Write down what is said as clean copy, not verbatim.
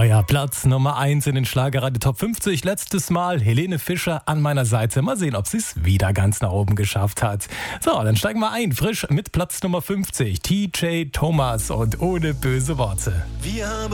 Euer Platz Nummer 1 in den Schlagerradio Top 50. Letztes Mal Helene Fischer an meiner Seite. Mal sehen, ob sie es wieder ganz nach oben geschafft hat. So, dann steigen wir ein. Frisch mit Platz Nummer 50. TJ Thomas und ohne böse Worte. Wir haben